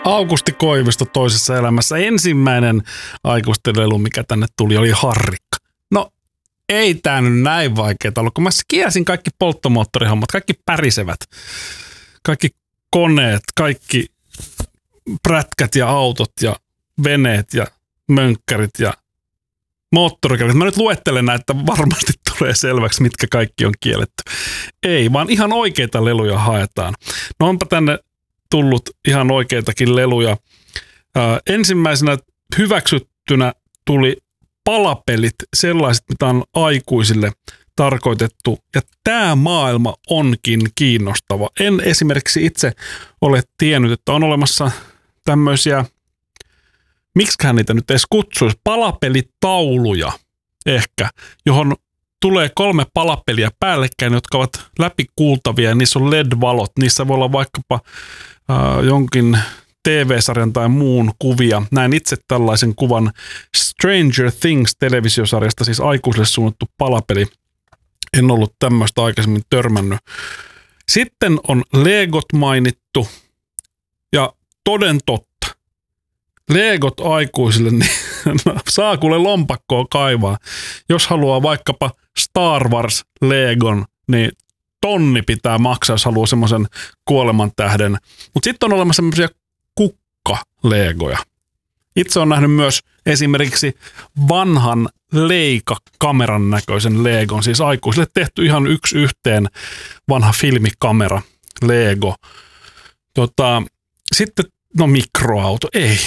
Aukusti Koivisto toisessa elämässä. Ensimmäinen aikuisten lelu, mikä tänne tuli, oli Harrikka. No, ei tää nyt näin vaikeeta ollut, kun mä kiesin kaikki polttomoottorihommat, kaikki pärisevät, kaikki koneet, kaikki prätkät ja autot ja veneet ja mönkkärit ja moottorikelkat. Mä nyt luettelen näitä, varmasti tulee selväksi, mitkä kaikki on kielletty. Ei, vaan ihan oikeita leluja haetaan. No onpa tänne tullut ihan oikeitakin leluja. Ensimmäisenä hyväksyttynä tuli palapelit, sellaiset, mitä on aikuisille tarkoitettu. Ja tämä maailma onkin kiinnostava. En esimerkiksi itse ole tiennyt, että on olemassa tämmöisiä, miksiköhän niitä nyt edes kutsuisi, palapelitauluja ehkä, johon tulee 3 palapeliä päällekkäin, jotka ovat läpikuultavia ja niissä on LED-valot. Niissä voi olla vaikkapa jonkin TV-sarjan tai muun kuvia. Näin itse tällaisen kuvan Stranger Things-televisiosarjasta, siis aikuisille suunnattu palapeli. En ollut tämmöistä aikaisemmin törmännyt. Sitten on Legot mainittu ja toden totta. Legot aikuisille, niin saa kuule lompakkoa kaivaa. Jos haluaa vaikkapa Star Wars Legon, niin 1,000 pitää maksaa, jos haluaa semmoisen kuolemantähden. Mutta sitten on olemassa semmoisia kukka-legoja. Itse olen nähnyt myös esimerkiksi vanhan Leica-kameran näköisen Legon, siis aikuisille tehty ihan 1:1 vanha filmikamera Lego. Sitten, no mikroauto, ei.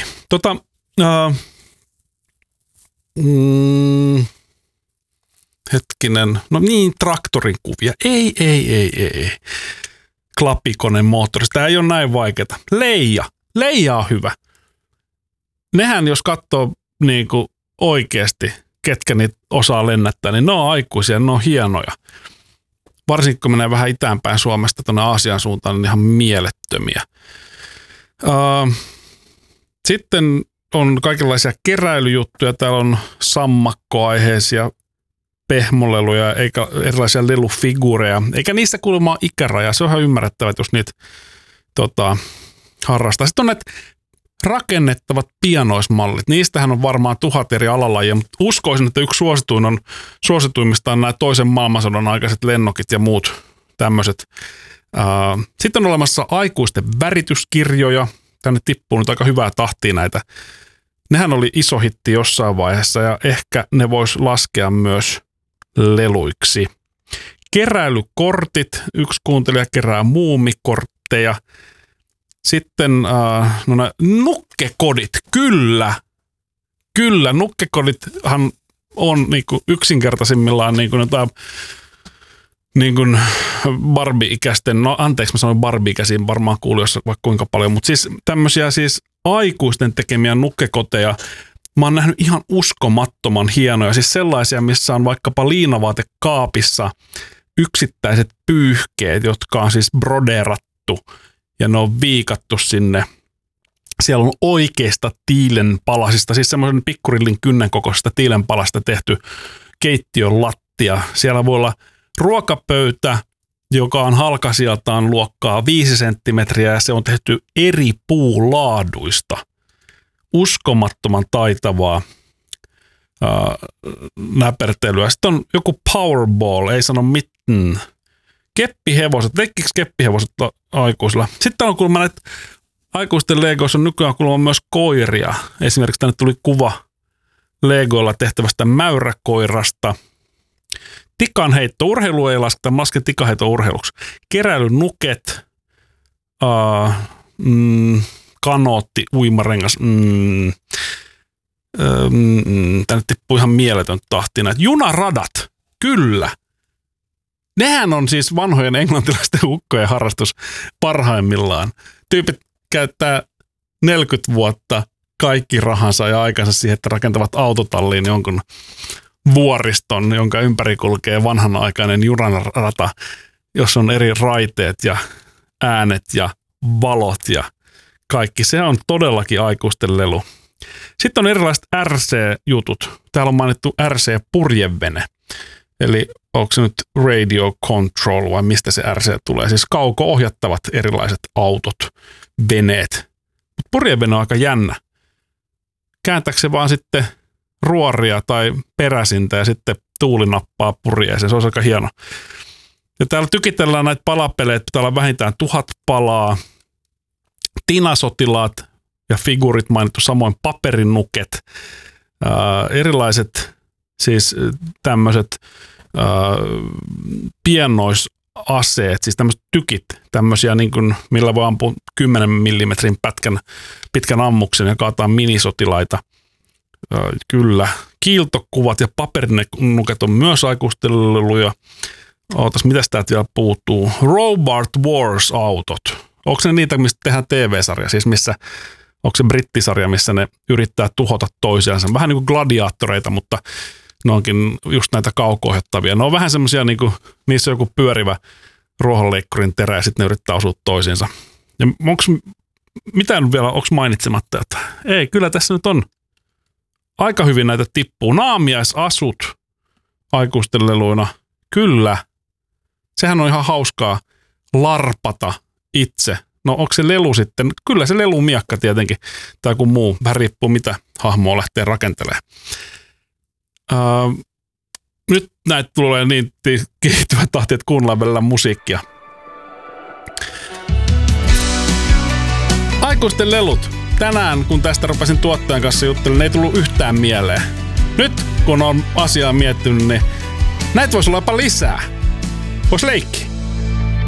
Hetkinen, no niin, traktorin kuvia. Ei. Klapikonen moottori, tämä ei ole näin vaikeaa. Leija on hyvä. Nehän, jos katsoo niin kuin oikeasti, ketkä niitä osaa lennättää, niin ne on aikuisia, ne on hienoja. Varsinkin kun menee vähän itäänpäin Suomesta tuonne Aasian suuntaan, niin ihan mielettömiä. Sitten on kaikenlaisia keräilyjuttuja. Täällä on sammakkoaiheisia pehmoleluja eikä erilaisia lelufiguureja. Eikä niissä kuulemma ole ikäraja. Se on ihan ymmärrettävä, jos niitä harrastaa. Sitten on näitä rakennettavat pianoismallit. Niistähän on varmaan 1000 eri alalajia, mutta uskoisin, että yksi suosituimmista on nämä toisen maailmansodan aikaiset lennokit ja muut tämmöiset. Sitten on olemassa aikuisten värityskirjoja. Tänne tippuu nyt aika hyvää tahtia näitä. Nehän oli iso hitti jossain vaiheessa ja ehkä ne vois laskea myös leluiksi. Keräilykortit. Yksi kuuntelija kerää muumikortteja. Sitten nukkekodit. Kyllä, nukkekodithan on niinku yksinkertaisimmillaan niin Barbie-ikäisten, no anteeksi mä sanoin Barbie-ikäisiin, varmaan kuuluu jos vaikka kuinka paljon, mutta siis tämmöisiä siis aikuisten tekemiä nukkekoteja, mä oon nähnyt ihan uskomattoman hienoja, siis sellaisia, missä on vaikkapa liinavaatekaapissa yksittäiset pyyhkeet, jotka on siis brodeerattu ja ne on viikattu sinne. Siellä on oikeista tiilenpalasista, siis semmoisen pikkurillin kynnen kokoisesta tiilenpalasta tehty keittiön lattia. Siellä voi olla ruokapöytä, joka on halkasijaltaan luokkaa 5 senttimetriä ja se on tehty eri puulaaduista. Uskomattoman taitavaa näpertelyä. Sitten on joku Powerball, ei sano mitään. Keppihevoset, leikkikö keppihevoset aikuisilla? Sitten on kuulemma näitä aikuisten Legoissa on nykyään kuulemma myös koiria. Esimerkiksi tänne tuli kuva Legoilla tehtävästä mäyräkoirasta. Tikanheitto, urheilu ei lasketa, mä lasken tikanheitto urheiluksi. Keräilynuket, kanootti, uimarengas, tänne tippuu ihan mieletön tahti näitä. Junaradat, kyllä. Nehän on siis vanhojen englantilaisten ukkojen harrastus parhaimmillaan. Tyypit käyttää 40 vuotta kaikki rahansa ja aikansa siihen, että rakentavat autotalliin jonkun vuoriston, jonka ympäri kulkee vanhanaikainen junarata, jossa on eri raiteet ja äänet ja valot ja kaikki. Se on todellakin aikuisten lelu. Sitten on erilaiset RC-jutut. Täällä on mainittu RC-purjevene. Eli onko se nyt radio control vai mistä se RC tulee? Siis kauko-ohjattavat erilaiset autot, veneet. purjevene on aika jännä. Kääntääkö se vaan sitten ruoria tai peräsintä ja sitten tuuli nappaa purjeeseen. Se on aika hieno. Ja täällä tykitellään näitä palapeleitä, pitää olla vähintään 1000 palaa. Tinasotilaat ja figuurit mainittu, samoin paperinuket, erilaiset siis tämmöiset pienoisaseet, siis tämmöiset tykit, tämmöisiä niin kuin, millä voi ampua 10 millimetrin pitkän ammuksen ja kaataa minisotilaita. Kyllä. Kiiltokuvat ja paperinuket on myös aikuisteluja. Ootas, mitäs täältä vielä puuttuu? Robot Wars-autot. Onko ne niitä, mistä tehdään TV-sarja? Siis onko se brittisarja, missä ne yrittää tuhota toisiansa? Vähän niin kuin gladiaattoreita, mutta ne onkin just näitä kauko-ohjattavia. Ne on vähän semmoisia, niin kuin, niissä on joku pyörivä ruohonleikkurin terä ja sitten ne yrittää osua toisiinsa. Ja mitä nyt vielä, onko mainitsematta? Että ei, kyllä tässä nyt on aika hyvin näitä tippuu. Naamiaisasut aikuisten leluina. Kyllä. Sehän on ihan hauskaa larpata itse. No onko se lelu sitten? Kyllä se lelumiakka tietenkin. Tai joku muu. Vähän riippuu mitä hahmoa lähtee rakentelemaan. Nyt näitä tulee niin kehittyvä tahti, että kuunnellaan välillä musiikkia. Aikuisten lelut. Tänään, kun tästä rupesin tuottajan kanssa juttelemaan, ei tullut yhtään mieleen. Nyt, kun on asiaa miettinyt, niin näitä voisi olla jopa lisää. Voisi leikkiä.